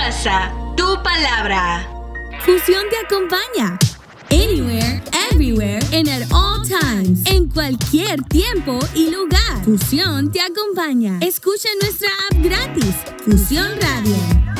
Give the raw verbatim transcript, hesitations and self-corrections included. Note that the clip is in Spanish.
casa, tu palabra. Fusión te acompaña. Anywhere, everywhere, and at all times. En cualquier tiempo y lugar. Fusión te acompaña. Escucha nuestra app gratis. Fusión Radio.